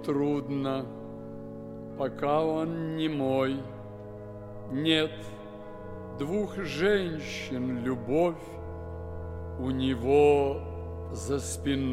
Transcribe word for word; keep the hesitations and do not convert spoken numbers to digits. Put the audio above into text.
трудно, пока он не мой. Нет, двух женщин любовь у него за спиной.